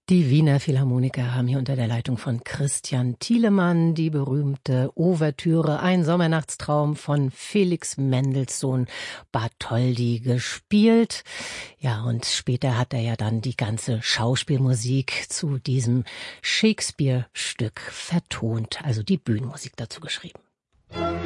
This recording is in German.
Die Wiener Philharmoniker haben hier unter der Leitung von Christian Thielemann die berühmte Ouvertüre Ein Sommernachtstraum von Felix Mendelssohn Bartholdy gespielt. Ja, und später hat er ja dann die ganze Schauspielmusik zu diesem Shakespeare-Stück vertont, also die Bühnenmusik dazu geschrieben.